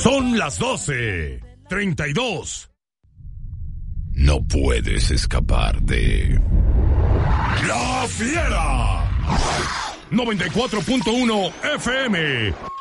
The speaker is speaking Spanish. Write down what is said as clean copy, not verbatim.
Son las 12:32. No puedes escapar de La Fiera. 94.1 FM.